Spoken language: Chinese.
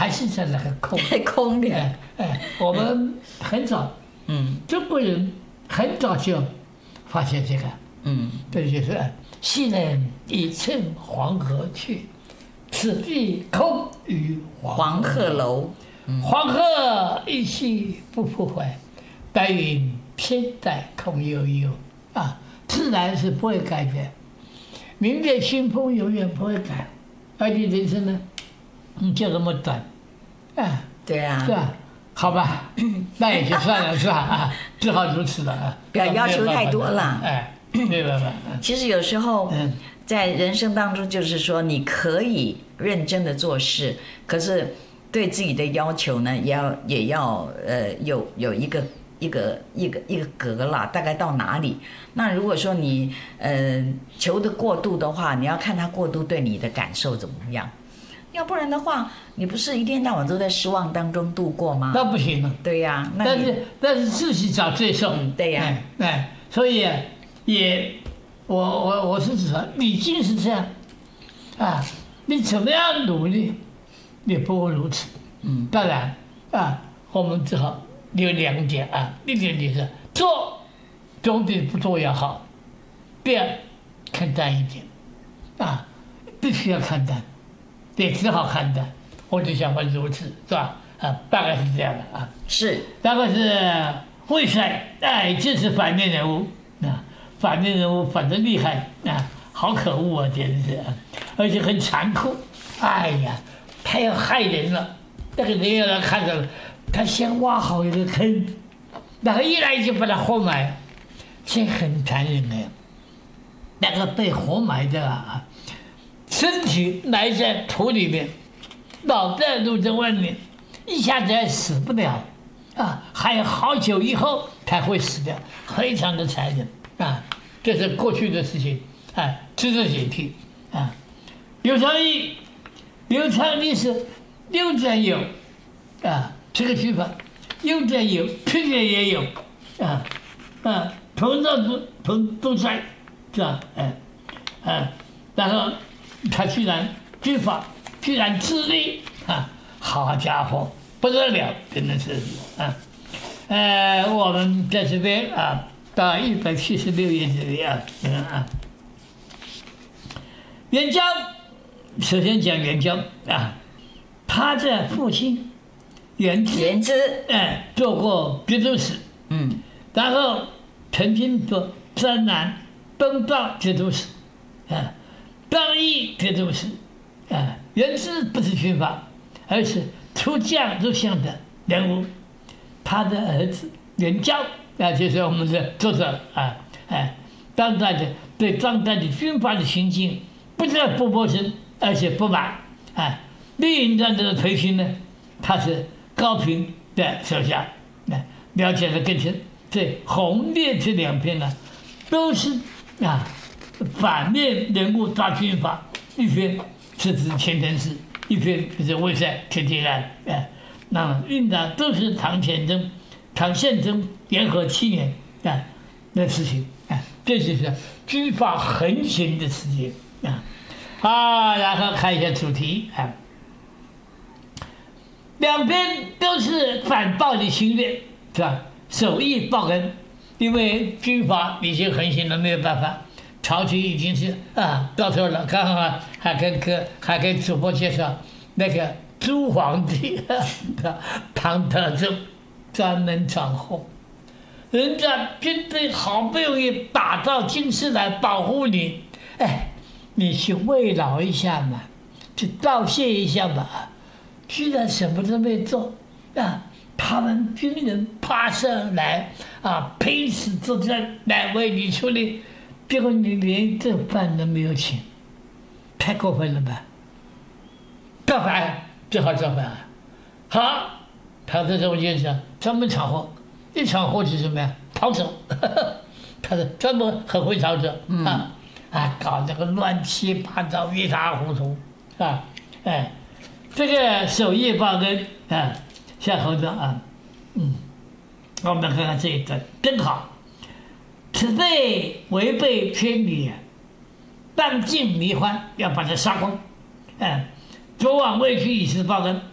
还是在那个空空的。 我们很早，中国人很早就发现这个，这就是昔人已乘黄河去，此地空余黄鹤楼。黄鹤一去不复回，白云偏带空悠悠。自然是不会改变，明月清风永远不会改，而你人生呢，就这么短， 对啊， 是吧？好吧，那也就算了，是吧？只好如此了不要要求太多了， 没办法。 其实有时候，在人生当中，就是说你可以认真的做事，可是对自己的要求呢，也要有一个格啦，大概到哪里？那如果说你求的过度的话，你要看他过度对你的感受怎么样，要不然的话，你不是一天到晚都在失望当中度过吗？ 那不行了。 对呀， 但是自己找罪受。 对呀， 所以我是指说，你尽是这样，你怎么样努力，也不会如此。当然我们只好有2点一点就是做总比不做要好，第二看淡一点，必须要看淡，也只好看淡。我就想法如此，是吧？大概是这样的是， 大概是魏帅，这是反面人物反面人物反正厉害好可恶啊，简直是而且很残酷。哎呀，他要害人了，那个人要来看着了，他先挖好一个坑，然后一来就把他活埋，这很残忍的。那个被活埋的身体埋在土里面，脑袋露在外面，一下子还死不了还有好久以后才会死掉，非常的残忍这是过去的事情值得警惕刘昌义是右转有这个句法，右转有，偏转也有同道都在，是吧？然后他居然句法居然自立好家伙，不得了，真的是我们在这边到176页这里元宵，首先讲元宵他的父亲元之做过节度使，然后曾经做江南东道节度使，张毅节度使，元之不是军阀，而是出将入相的人物。他的儿子元宵就是我们的作者当代的对当代的军阀的行径不但不陌生，而且不满绿营战争的推行呢，他是高平的手下了解的更深。对红烈这2篇呢，都是反面人物抓军阀，一篇是指钱承嗣，一篇就是魏帅田铁然那么印的都是唐宪宗元和7年的事情这就是军阀横行的事情然后看一下主题2边都是反暴的心愿，是吧？守义报恩，因为军阀已经横行了，没有办法，朝廷已经是到头了。刚刚还跟主播介绍那个朱皇帝唐德宗专门闯祸，人家军队好不容易打到京师来保护你，你去慰劳一下嘛，去道谢一下嘛，居然什么都没做他们军人爬上来拼死作战来为你出力，结果你连这饭都没有请，太过分了吧？造反，只好造反好，唐德宗先生专门闯祸，一闯祸是什么呀？逃走，他是专门很会逃走搞这个乱七八糟一塌糊涂这个守义报恩向后头我们看看这一段真好。此辈违背天理当尽迷欢，要把它杀光昨晚未去以示报恩，